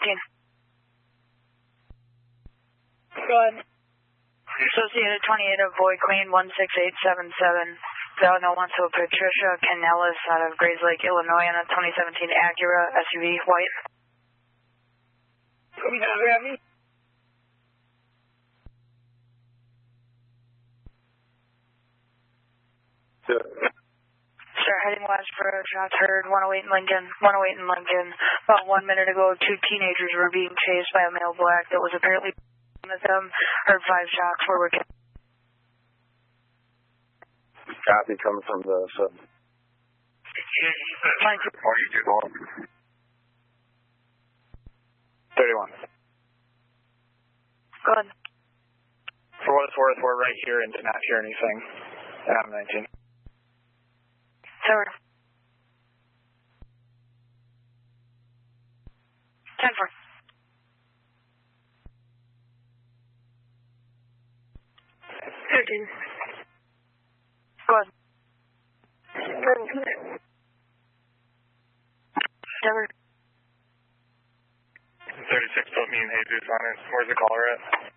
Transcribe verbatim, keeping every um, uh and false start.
nineteen. Go ahead. Associated twenty-eight of Boy Queen one six eight seven seven. Valno wants to Patricia Canellis out of Grays Lake, Illinois, on a twenty seventeen Acura S U V, white. We have Gravity. Start heading west for shots heard, one oh eight in Lincoln, one oh eight in Lincoln. About one minute ago, two teenagers were being chased by a male black that was apparently with them. Heard five shots were working. Copy coming from the sub. forty-two. thirty-one. Go ahead. For what it's worth, we're right here and did not hear anything. And I'm nineteen. Tower. ten four. thirteen. Go ahead. Tower. thirty-six put me and Jesus on it. Where's the caller at?